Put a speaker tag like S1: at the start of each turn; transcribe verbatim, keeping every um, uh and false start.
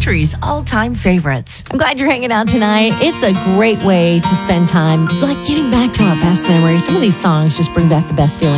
S1: country's all-time favorites.
S2: I'm glad you're hanging out tonight. It's a great way to spend time, like getting back to our best memories. Some of these songs just bring back the best feelings.